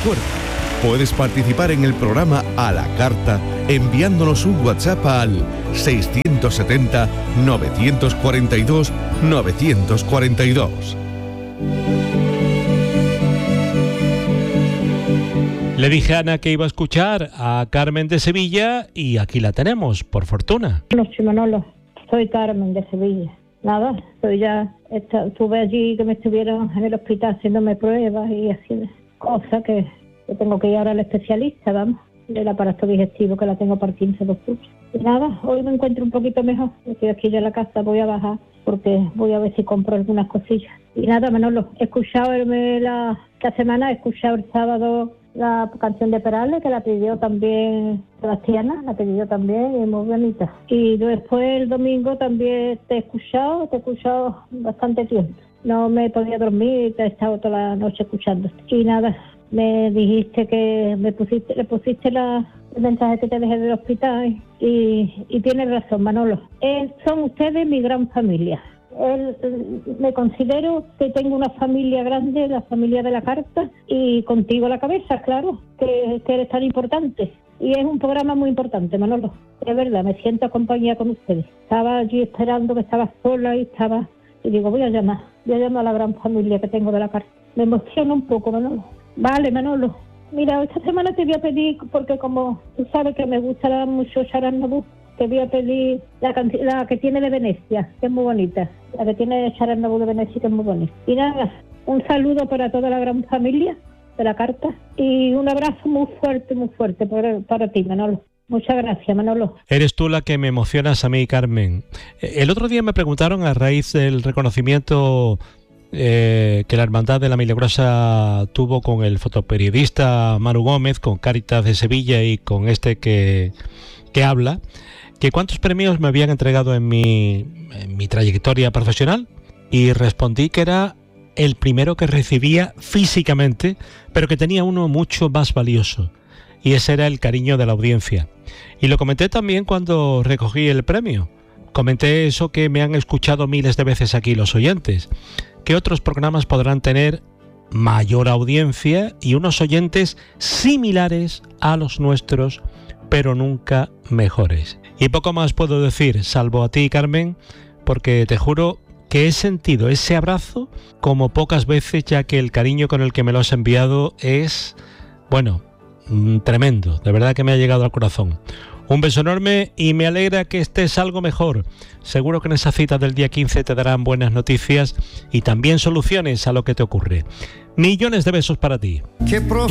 Recuerda, puedes participar en el programa a la carta enviándonos un WhatsApp al 670 942 942. Le dije a Ana que iba a escuchar a Carmen de Sevilla y aquí la tenemos, por fortuna. No, sí, Manolo, soy Carmen de Sevilla. Nada, estuve allí que me estuvieron en el hospital haciéndome pruebas y haciendo cosas que tengo que ir ahora al especialista, vamos, del aparato digestivo, que la tengo por 15 de octubre. Y nada, hoy me encuentro un poquito mejor. Estoy aquí ya en la casa, voy a bajar porque voy a ver si compro algunas cosillas. Y nada, Manolo, he escuchado esta semana, he escuchado el sábado la canción de Perales, que la pidió también Sebastiana, la pidió también, y es muy bonita. Y después el domingo también te he escuchado bastante tiempo. No me podía dormir, te he estado toda la noche escuchando. Y nada, me dijiste que le pusiste el mensaje que te dejé del hospital y tienes razón, Manolo. Son ustedes mi gran familia. Me considero que tengo una familia grande, la familia de la carta, y contigo a la cabeza, claro, que eres tan importante. Y es un programa muy importante, Manolo. Es verdad, me siento acompañada con ustedes. Estaba allí esperando, que estaba sola y digo, voy a llamar a la gran familia que tengo de la carta. Me emociona un poco, Manolo. Vale, Manolo. Mira, esta semana te voy a pedir, porque como tú sabes que me gusta mucho Sharan Nabú, te voy a pedir la que tiene de Venecia, que es muy bonita. La que tiene Sharan Nabú de Venecia, que es muy bonita. Y nada, un saludo para toda la gran familia de la carta y un abrazo muy fuerte para ti, Manolo. Muchas gracias, Manolo. Eres tú la que me emocionas a mí, Carmen. El otro día me preguntaron, a raíz del reconocimiento que la Hermandad de la Milagrosa tuvo con el fotoperiodista Manu Gómez, con Cáritas de Sevilla y con este que habla, que cuántos premios me habían entregado en mi trayectoria profesional, y respondí que era el primero que recibía físicamente, pero que tenía uno mucho más valioso, y ese era el cariño de la audiencia. Y lo comenté también cuando recogí el premio. Comenté eso que me han escuchado miles de veces aquí los oyentes, que otros programas podrán tener mayor audiencia y unos oyentes similares a los nuestros, pero nunca mejores. Y poco más puedo decir, salvo a ti, Carmen, porque te juro que he sentido ese abrazo como pocas veces, ya que el cariño con el que me lo has enviado es, bueno, tremendo. De verdad que me ha llegado al corazón. Un beso enorme y me alegra que estés algo mejor. Seguro que en esa cita del día 15 te darán buenas noticias y también soluciones a lo que te ocurre. Millones de besos para ti. ¡Qué